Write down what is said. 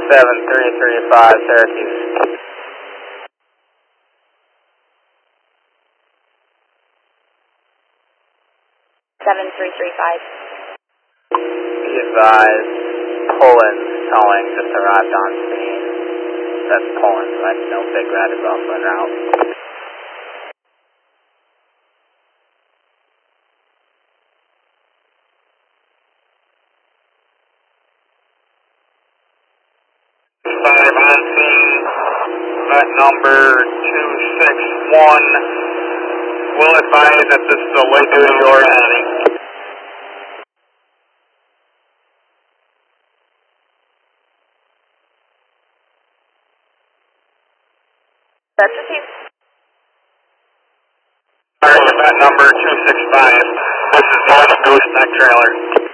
7335 Syracuse. 7335. Be advised, Poland towing just arrived on scene. That's Poland, so I know Big Red is also en route. Five on scene, vet number 261. Will advise that this is a light duty or heading. That's received. Alright, vet number 265. This is North Gooseneck Trailer.